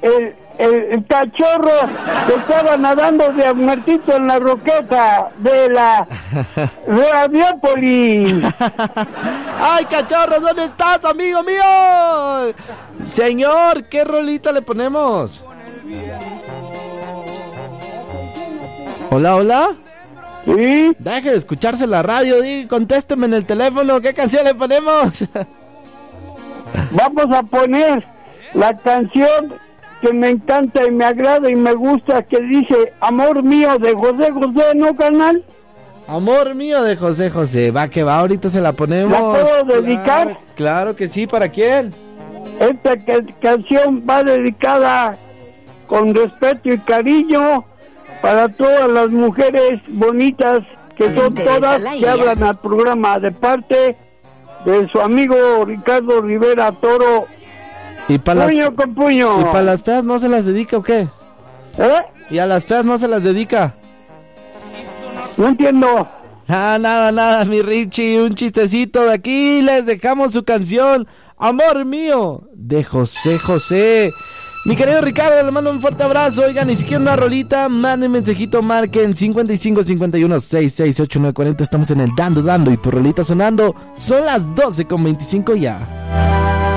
el cachorro que estaba nadando de muertito en la roqueta de la Radiópolis. ¡Ay, cachorro! ¿Dónde estás, amigo mío? Señor, ¿qué rolita le ponemos? Hola, hola. ¿Sí? Deje de escucharse la radio, contésteme en el teléfono. ¿Qué canción le ponemos? Vamos a poner la canción que me encanta y me agrada y me gusta, que dice Amor Mío de José José, ¿no, carnal? Amor Mío de José José. Va que va, ahorita se la ponemos. ¿La puedo dedicar? Claro que sí, ¿para quién? Esta canción va dedicada con respeto y cariño para todas las mujeres bonitas que son todas, que hablan al programa, de parte de su amigo Ricardo Rivera Toro. ¿Y para puño con puño. ¿Y para las feas no se las dedica o qué? ¿Y a las feas no se las dedica? No entiendo. Nada, mi Richie, un chistecito de aquí. Les dejamos su canción Amor Mío de José José. Mi querido Ricardo, le mando un fuerte abrazo. Oigan, y si quieren una rolita, manden mensajito, marquen 55 51 66 89 40. Estamos en el Dando y tu rolita sonando. Son las 12:25 ya.